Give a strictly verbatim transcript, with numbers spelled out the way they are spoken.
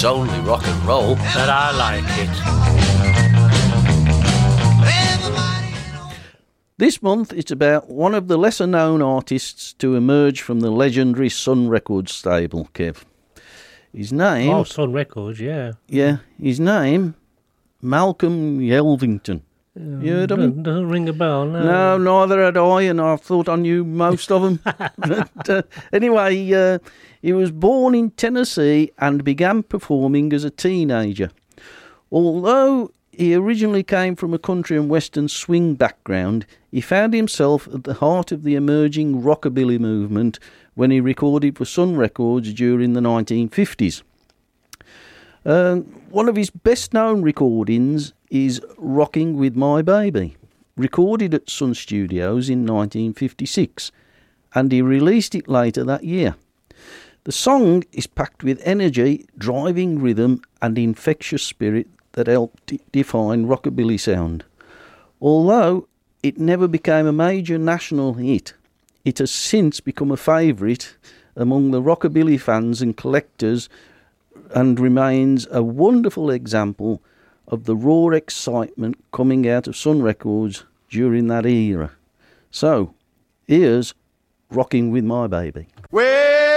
it's only rock and roll. But I like it. This month it's about one of the lesser known artists to emerge from the legendary Sun Records stable, Kev. His name... Oh, Sun Records, yeah. Yeah, his name, Malcolm Yelvington. Um, You heard of him? Doesn't ring a bell, no. No, neither had I, and I thought I knew most of them. But, uh, anyway, uh, he was born in Tennessee and began performing as a teenager. Although he originally came from a country and western swing background, he found himself at the heart of the emerging rockabilly movement when he recorded for Sun Records during the nineteen fifties. Uh, one of his best-known recordings is Rocking With My Baby, recorded at Sun Studios in nineteen fifty-six, and he released it later that year. The song is packed with energy, driving rhythm, and infectious spirit that helped d- define rockabilly sound. Although it never became a major national hit, it has since become a favourite among the rockabilly fans and collectors, and remains a wonderful example of the raw excitement coming out of Sun Records during that era. So, here's Rocking With My Baby. Well,